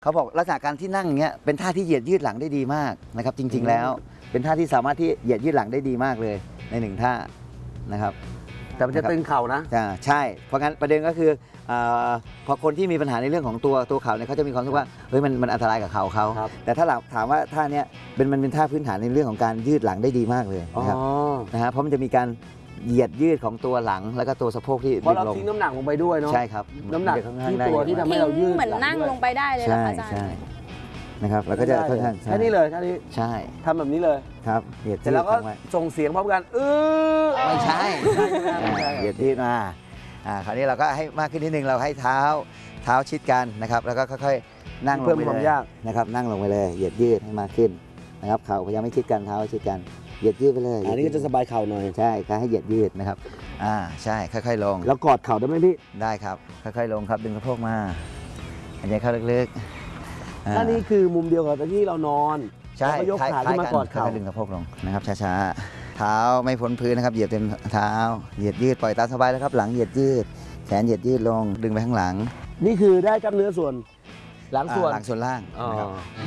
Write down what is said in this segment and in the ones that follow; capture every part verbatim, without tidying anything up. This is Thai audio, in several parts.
เขาบอกลักษณะการที่นั่งอย่างเงี้ยเป็นท่าที่เหยียดยืดหลังได้ดีมากนะครับจริงๆแล้วเป็นท่าที่สามารถที่เหยียดยืดหลังได้ดีมากเลยในหนึ่งท่านะครับแต่มันจะตึงเข่านะใช่เพราะงั้นประเด็นก็คือพอคนที่มีปัญหาในเรื่องของตัวตัวเข่าเนี่ยเขาจะมีความรู้สึกว่าเฮ้ยมันมันอันตรายกับเข่าเขาแต่ถ้าถามว่าท่านี้เป็นมันเป็นท่าพื้นฐานในเรื่องของการยืดหลังได้ดีมากเลยนะครับนะฮะเพราะมันจะมีการเหยียดยืดของตัวหลังแล้วก็ตัวสะโพกที่เพราะเราทิ้งน้ำหนักลงไปด้วยเนาะใช่ครับน้ำหนักที่ตัวที่ทำให้เรายืดเหมือนนั่งลงไปได้เลยนะคะอาจารย์ใช่นะครับแล้วก็จะค่อนข้างแค่นี้เลยแค่นี้ใช่ทำแบบนี้เลยครับเหยียดเสร็จแล้วก็ส่งเสียงพร้อมกันเออไม่ใช่เหยียดยืดมาอ่าคราวนี้เราก็ให้มากขึ้นนิดนึงเราให้เท้าเท้าชิดกันนะครับแล้วก็ค่อยๆนั่งลงไปเลยนะครับนั่งลงไปเลยเหยียดยืดให้มากขึ้นนะครับเข่าพยายามไม่ชิดกันเท้าชิดกันเหยียดยืดไปเลยอันนี้ก็จะสบายเข่าหน่อยใช่การให้เหยียดยืดนะครับอ่าใช่ค่อยๆลงแล้วกอดเข่าได้ไหมพี่ได้ครับค่อยๆลงครับดึงสะโพกมาหายใจเข้าลึกๆถ้านี่คือมุมเดียวกับที่เรานอนใช่ยกขาขึ้นมากอดเข่าดึงสะโพกลงนะครับช้าๆเท้าไม่พ้นพื้นนะครับเหยียดเต็มเท้าเหยียดยืดปล่อยตามสบายแล้วครับหลังเหยียดยืดแขนเหยียดยืดลงดึงไปข้างหลังนี่คือได้กล้ามเนื้อส่วนหลังส่วนหลังส่วนล่างนะครับ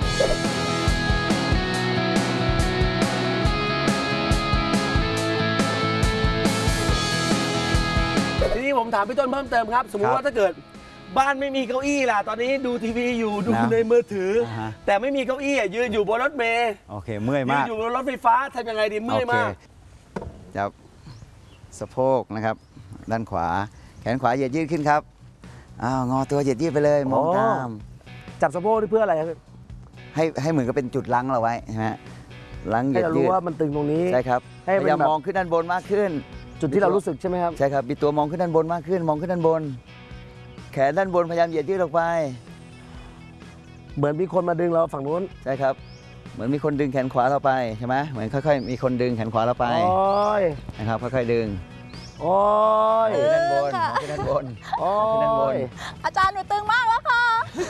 ทีนี้ผมถามพี่ต้นเพิ่มเติมครับสมมุติว่าถ้าเกิดบ้านไม่มีเก้าอี้ล่ะตอนนี้ดูทีวีอยู่ดูในมือถือแต่ไม่มีเก้าอี้ยืนอยู่บนรถเมล์โอเคเมื่อยมากยืนอยู่บนรถไฟฟ้าทำยังไงดีเมื่อยมากจับสะโพกนะครับด้านขวาแขนขวาเหยียดยืดขึ้นครับอ้าวงอตัวเหยียดยืดไปเลยมองตามจับสะโพกเพื่ออะไรครับให้ให้เหมือนกับเป็นจุดลังเราไว้ใช่ไหมลังเหยียดยืดให้เรารู้ว่ามันตึงตรงนี้ใช่ครับพยายามมองขึ้นด้านบนมากขึ้นจุดที่เรารู้สึกใช่ไหมครับใช่ครับมีตัวมองขึ้นด้านบนมากขึ้นมองขึ้นด้านบนแขนด้านบนพยายามเหยียดยืดออกไปเหมือนมีคนมาดึงเราฝั่งนู้นใช่ครับเหมือนมีคนดึงแขนขวาเราไปใช่ไหมเหมือนค่อยๆมีคนดึงแขนขวาเราไปนะครับค่อยๆดึงโอ้ยด้านบนขึ้นด้านบนโอ้ยอาจารย์หนูตึงมากแล้วค่ะ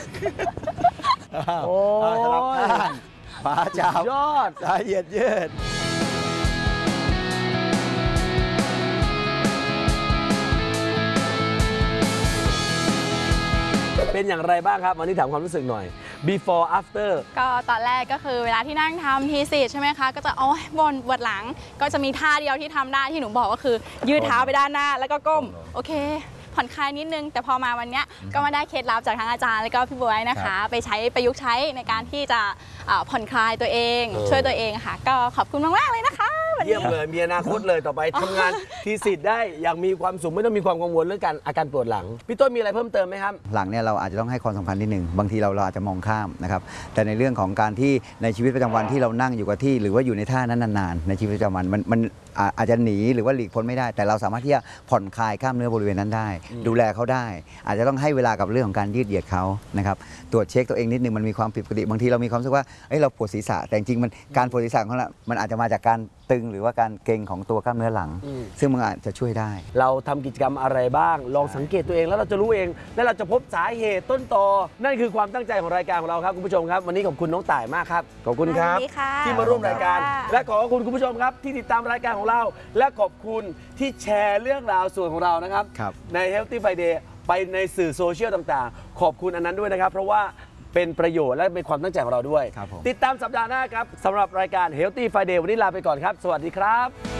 โอ้ยสลับข้างขวาจับยอดซ้ายเหยียดยืดเป็นอย่างไรบ้างครับวันนี้ถามความรู้สึกหน่อย before after ก็ตอนแรกก็คือเวลาที่นั่งทำทีสิใช่ไหมคะก็จะโอ้ยบนปวดหลังก็จะมีท่าเดียวที่ทำได้ที่หนูบอกก็คือยืดเท้าไปด้านหน้าแล้วก็ก้มโอเคผ่อนคลายนิดนึงแต่พอมาวันนี้ก็มาได้เคล็ดลับจากทั้งอาจารย์แล้วก็พี่บ๊วยนะคะไปใช้ประยุกต์ใช้ในการที่จะผ่อนคลายตัวเองช่วยตัวเองค่ะก็ขอบคุณมากๆเลยนะคะเยี่ยมเลยมีอนาคตเลยต่อไปทำงานทีสิทธิ์ได้อย่างมีความสุขไม่ต้องมีความกังวลเรื่องการอาการปวดหลังพี่ต้นมีอะไรเพิ่มเติมไหมครับหลังเนี่ยเราอาจจะต้องให้ความสำคัญนิดหนึ่งบางทีเราเราอาจจะมองข้ามนะครับแต่ในเรื่องของการที่ในชีวิตประจำวันที่เรานั่งอยู่กับที่หรือว่าอยู่ในท่านั้นนานๆในชีวิตประจำวันมันมันอาจจะหนีหรือว่าหลีกพ้นไม่ได้แต่เราสามารถที่จะผ่อนคลายกล้ามเนื้อบริเวณนั้นได้ดูแลเขาได้อาจจะต้องให้เวลากับเรื่องของการยืดเหยียดเขานะครับตรวจเช็คตัวเองนิดนึงมันมีความผิดปกติบางทีเรามีความรู้สึกว่าเอ้ยเราปวดศีรษะแต่จริงๆมันการปวดศีรษะของเรามันอาจจะมาจากการตึงหรือว่าการเกร็งของตัวกล้ามเนื้อหลังซึ่งมันอาจจะช่วยได้เราทำกิจกรรมอะไรบ้างลองสังเกตตัวเองแล้วเราจะรู้เองและเราจะพบสาเหตุต้นตอนั่นคือความตั้งใจของรายการของเราครับคุณผู้ชมครับวันนี้ขอบคุณน้องต่ายมากครับขอบคุณครับที่มาร่วมรายการและขอบคุณคุณผู้ชมครับที่ติดตามรายการของเราและขอบคุณที่แชร์เรื่องราวส่วนของเรานะครับใน Healthy Friday ไปในสื่อโซเชียลต่างๆขอบคุณอันนั้นด้วยนะครับเพราะว่าเป็นประโยชน์และเป็นความตั้งใจของเราด้วยติดตามสัปดาห์หน้าครับสำหรับรายการ Healthy Friday วันนี้ลาไปก่อนครับสวัสดีครับ